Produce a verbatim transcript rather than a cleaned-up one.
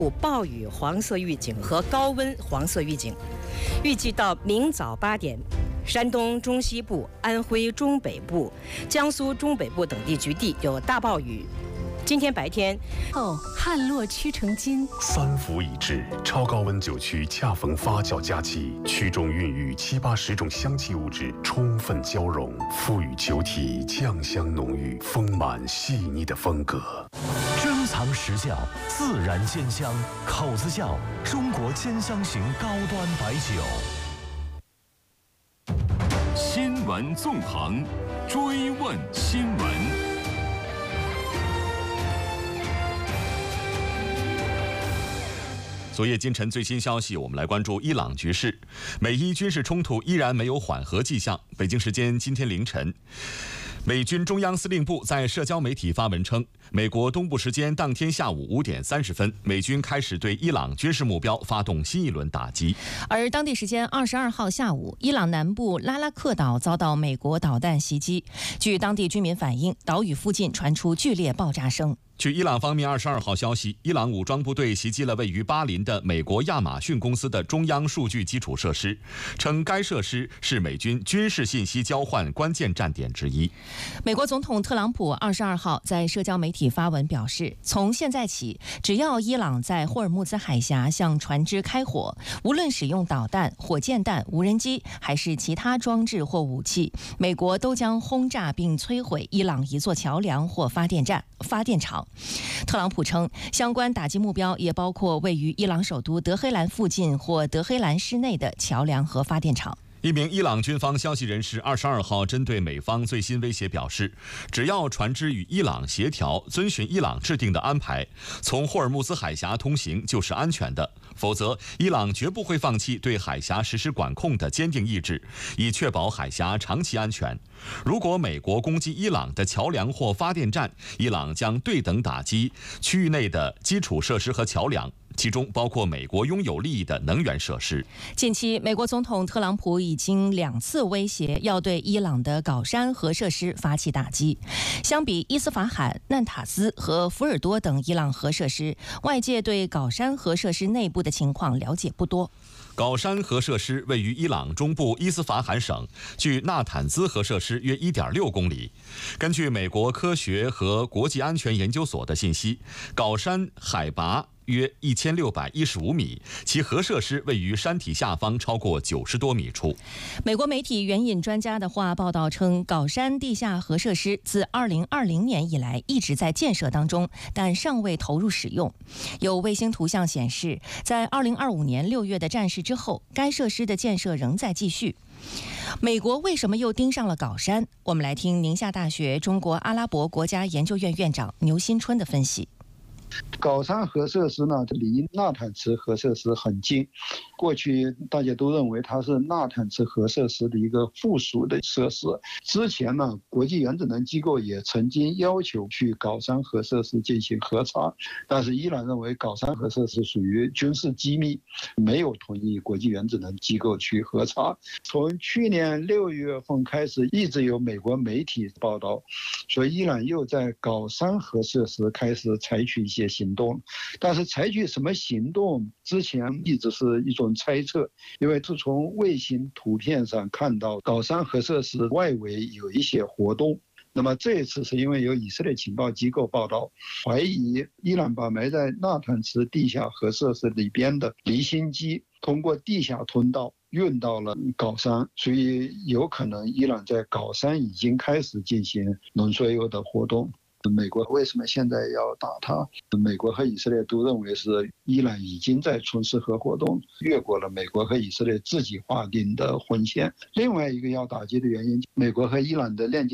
暴雨黄色预警和高温黄色预警，预计到明早八点，山东中西部、安徽中北部、江苏中北部等地局地有大暴雨。今天白天后旱落曲成金， 三伏已至，超高温酒曲恰逢发酵佳期，曲中孕育七八十种香气物质充分交融，赋予酒体酱香浓郁、丰满细腻的风格。 珍藏实窖，自然鲜香，口子窖，中国兼香型高端白酒。 新闻纵横，追问新闻。 昨夜今晨最新消息，我们来关注伊朗局势。美伊军事冲突依然没有缓和迹象。北京时间今天凌晨，美军中央司令部在社交媒体发文称，美国东部时间当天下午五点三十分，美军开始对伊朗军事目标发动新一轮打击。 而当地时间二十二号下午，伊朗南部拉拉克岛遭到美国导弹袭击。据当地居民反映，岛屿附近传出剧烈爆炸声。 据伊朗方面二十二号消息，伊朗武装部队袭击了位于巴林的美国亚马逊公司的中央数据基础设施，称该设施是美军军事信息交换关键站点之一。 美国总统特朗普二十二号在社交媒体发文表示，从现在起，只要伊朗在霍尔木兹海峡向船只开火，无论使用导弹、火箭弹、无人机还是其他装置或武器，美国都将轰炸并摧毁伊朗一座桥梁或发电站、发电厂。特朗普称，相关打击目标也包括位于伊朗首都德黑兰附近或德黑兰市内的桥梁和发电厂。 一名伊朗军方消息人士二十二号针对美方最新威胁表示，只要船只与伊朗协调，遵循伊朗制定的安排，从霍尔木兹海峡通行就是安全的，否则伊朗绝不会放弃对海峡实施管控的坚定意志，以确保海峡长期安全。如果美国攻击伊朗的桥梁或发电站，伊朗将对等打击区域内的基础设施和桥梁，其中包括美国拥有利益的能源设施。 近期，美国总统特朗普已经两次威胁要对伊朗的镐山核设施发起打击。相比伊斯法罕、难塔斯和福尔多等伊朗核设施，外界对镐山核设施内部的情况了解不多。 镐山核设施位于伊朗中部伊斯法罕省，距纳坦兹核设施约 一点六公里。根据美国科学和国际安全研究所的信息，镐山海拔约一千六百一十五米，其核设施位于山体下方超过九十多米处。 美国媒体援引专家的话报道称，镐山地下核设施自二零二零年以来一直在建设当中，但尚未投入使用。有卫星图像显示，在二零二五年六月的战事之后，该设施的建设仍在继续。美国为什么又盯上了镐山？我们来听宁夏大学中国阿拉伯国家研究院院长牛新春的分析。 镐山核设施呢，离纳坦兹核设施很近。过去大家都认为它是纳坦兹核设施的一个附属的设施。之前呢，国际原子能机构也曾经要求去镐山核设施进行核查，但是伊朗认为镐山核设施属于军事机密，没有同意国际原子能机构去核查。从去年六月份开始，一直有美国媒体报道，说伊朗又在镐山核设施开始采取一些行动，但是采取什么行动之前一直是一种猜测，因为是从卫星图片上看到镐山核设施外围有一些活动。那么这一次是因为有以色列情报机构报道，怀疑伊朗把埋在纳坦兹地下核设施里边的离心机通过地下通道运到了镐山，所以有可能伊朗在镐山已经开始进行浓缩铀的活动。美国为什么现在要打它？美国和以色列都认为是伊朗已经在从事核活动，越过了美国和以色列自己划定的红线。另外一个要打击的原因，美国和伊朗的链接